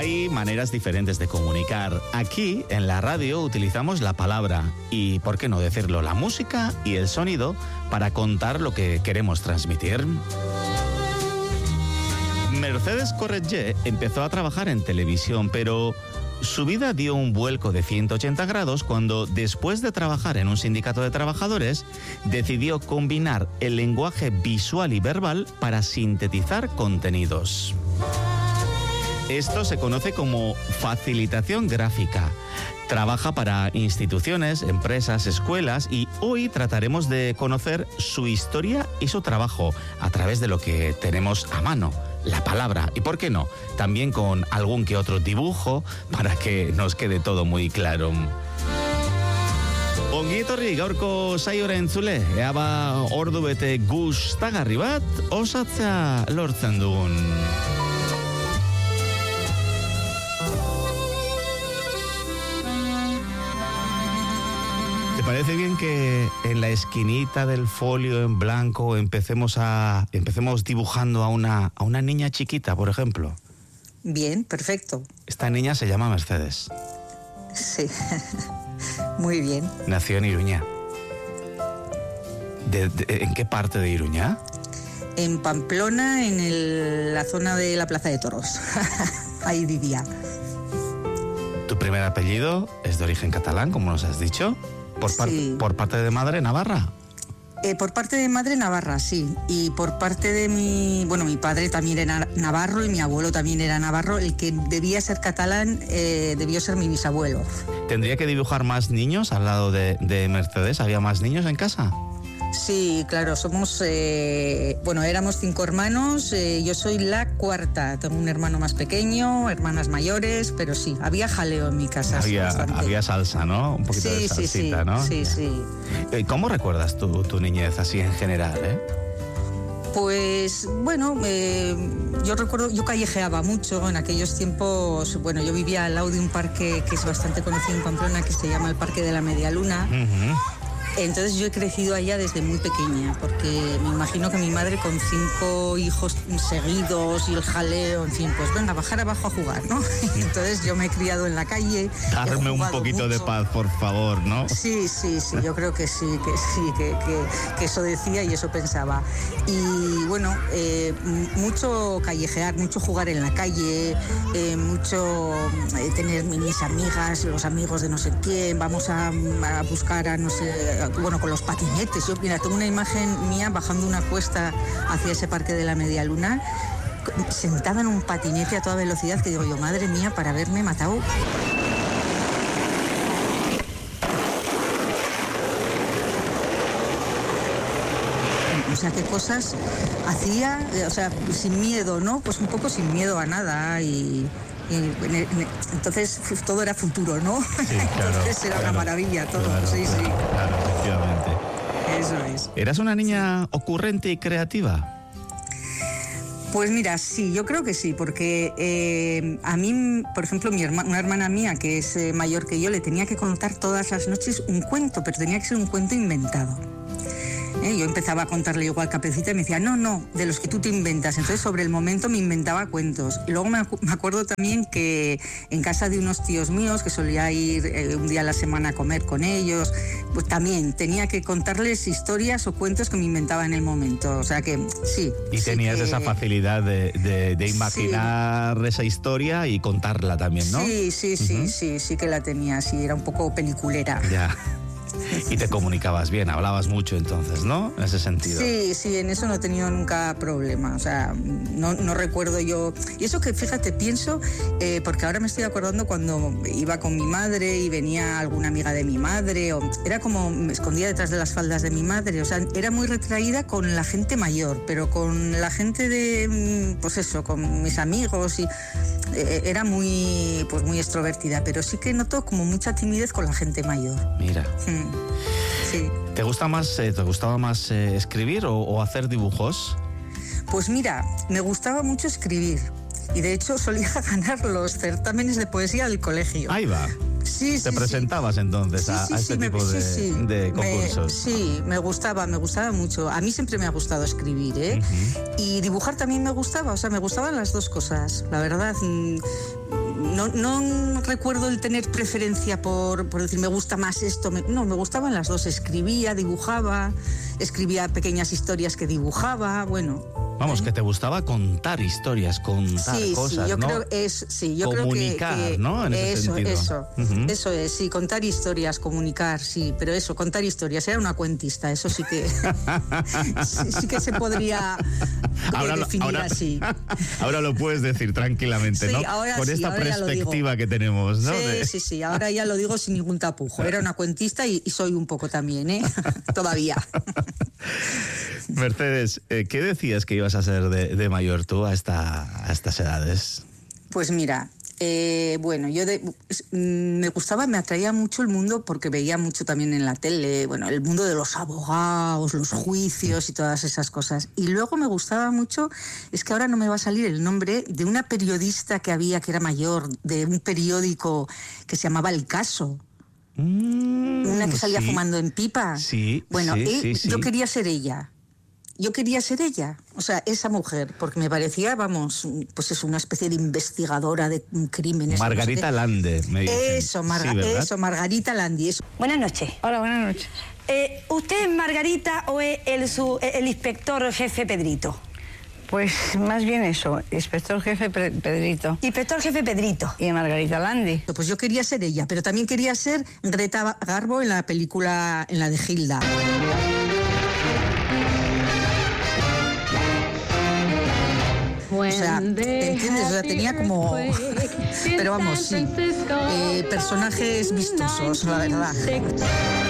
Hay maneras diferentes de comunicar. Aquí, en la radio, utilizamos la palabra y, ¿por qué no decirlo?, la música y el sonido para contar lo que queremos transmitir. Mercedes Corretger empezó a trabajar en televisión, pero su vida dio un vuelco de 180 grados cuando, después de trabajar en un sindicato de trabajadores, decidió combinar el lenguaje visual y verbal para sintetizar contenidos. Esto se conoce como facilitación gráfica. Trabaja para instituciones, empresas, escuelas y hoy trataremos de conocer su historia y su trabajo a través de lo que tenemos a mano, la palabra y, ¿por qué no?, también con algún que otro dibujo para que nos quede todo muy claro. Ongi etorri gaurko saiora entzule, ea ba ordu bete gustagarri bat osatzea lortzen dugun. ¿Te parece bien que en la esquinita del folio en blanco empecemos dibujando a una niña chiquita, por ejemplo? Bien, perfecto. Esta niña se llama Mercedes. Sí, muy bien. Nació en Iruña. ¿En qué parte de Iruña? En Pamplona, en la zona de la Plaza de Toros. Ahí vivía. ¿Tu primer apellido es de origen catalán, como nos has dicho? Sí. ¿Por parte de madre, Navarra? Por parte de madre, Navarra, sí. Y por parte de mi padre también era navarro y mi abuelo también era navarro. El que debía ser catalán debió ser mi bisabuelo. ¿Tendría que dibujar más niños al lado de Mercedes? ¿Había más niños en casa? Sí, claro, éramos 5 hermanos, yo soy la cuarta, tengo un hermano más pequeño, hermanas mayores, pero sí, había jaleo en mi casa. Había salsa, ¿no? Un poquito de salsita, sí, ¿no? Sí. ¿Cómo recuerdas tu niñez así en general, Pues yo recuerdo, yo callejeaba mucho en aquellos tiempos. Yo vivía al lado de un parque que es bastante conocido en Pamplona, que se llama el Parque de la Media Luna. Uh-huh. Entonces yo he crecido allá desde muy pequeña, porque me imagino que mi madre con 5 hijos seguidos y el jaleo, en fin, pues venga, bajar abajo a jugar, ¿no? Entonces yo me he criado en la calle. Darme un poquito mucho de paz, por favor, ¿no? Sí, yo creo que sí, que eso decía y eso pensaba. Y mucho callejear, mucho jugar en la calle, mucho tener mis amigas, los amigos de no sé quién, vamos a buscar a no sé... con los patinetes. Yo, mira, tengo una imagen mía bajando una cuesta hacia ese Parque de la Media Luna, sentada en un patinete a toda velocidad, que digo yo, madre mía, para haberme matado. O sea, qué cosas hacía, sin miedo, ¿no? Pues un poco sin miedo a nada entonces todo era futuro, ¿no? Sí, claro. Entonces era una maravilla todo. Claro, sí. Claro, efectivamente. Eso es. ¿Eras una niña ocurrente y creativa? Pues mira, sí, yo creo que sí, porque a mí, por ejemplo, una hermana mía que es mayor que yo, le tenía que contar todas las noches un cuento, pero tenía que ser un cuento inventado. Yo empezaba a contarle igual Caperucita y me decía, no, de los que tú te inventas. Entonces sobre el momento me inventaba cuentos. Y luego me acuerdo también que en casa de unos tíos míos, que solía ir un día a la semana a comer con ellos, pues también tenía que contarles historias o cuentos que me inventaba en el momento. O sea que sí. Y tenías esa facilidad de imaginar esa historia y contarla también, ¿no? Sí que la tenía. Sí, era un poco peliculera. Ya. Y te comunicabas bien, hablabas mucho entonces, ¿no? En ese sentido. Sí, en eso no he tenido nunca problema. O sea, no recuerdo yo. Y eso que, fíjate, pienso, porque ahora me estoy acordando cuando iba con mi madre y venía alguna amiga de mi madre, era como me escondía detrás de las faldas de mi madre. O sea, era muy retraída con la gente mayor, pero con la gente de, pues eso, con mis amigos y era muy extrovertida, pero sí que noto como mucha timidez con la gente mayor. Mira. Sí. ¿Te gustaba más escribir o hacer dibujos? Pues mira, me gustaba mucho escribir y de hecho solía ganar los certámenes de poesía del colegio. Ahí va. Sí, ¿Te presentabas entonces a este tipo de concursos? Me gustaba mucho. A mí siempre me ha gustado escribir, ¿eh? Uh-huh. Y dibujar también me gustaba, o sea, me gustaban las dos cosas, la verdad. no recuerdo el tener preferencia por decir me gusta más esto. No, me gustaban las dos. Escribía, dibujaba, escribía pequeñas historias que dibujaba, bueno. Vamos, que te gustaba contar historias, contar cosas, sí, yo ¿no? creo yo comunicar, creo que ¿no? En ese sentido. Eso es, sí, contar historias, comunicar, sí, pero eso, contar historias, era una cuentista, eso sí que sí que se podría definir así. Ahora lo puedes decir tranquilamente, ¿no? Con esta perspectiva que tenemos, ¿no? Sí, ahora ya lo digo sin ningún tapujo. Era una cuentista y soy un poco también, ¿eh? Todavía. Mercedes, ¿qué decías que ibas a ser de mayor tú a estas edades? Pues mira, bueno, me gustaba, me atraía mucho el mundo porque veía mucho también en la tele, bueno, el mundo de los abogados, los juicios y todas esas cosas. Y luego me gustaba mucho, es que ahora no me va a salir el nombre, de una periodista que había que era mayor, de un periódico que se llamaba El Caso. Una que salía fumando en pipa. Sí, bueno, sí. Yo quería ser ella. O sea, esa mujer, porque me parecía, vamos, pues es una especie de investigadora de crímenes. Margarita Lande, me dicen. Eso, Margarita Lande. Eso. Buenas noches. Hola, buenas noches. ¿Usted es Margarita o es el inspector jefe Pedrito? Pues más bien eso, inspector jefe Pedrito. Inspector jefe Pedrito. Y Margarita Lande. Pues yo quería ser ella, pero también quería ser Greta Garbo en la película, en la de Hilda. O sea, ¿entiendes? O sea, tenía como... Pero vamos, sí. Personajes vistosos, la verdad.